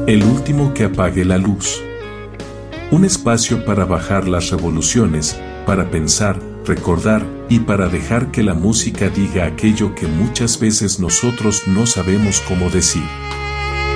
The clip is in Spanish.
El último que apague la luz. Un espacio para bajar las revoluciones, para pensar, recordar y para dejar que la música diga aquello que muchas veces nosotros no sabemos cómo decir.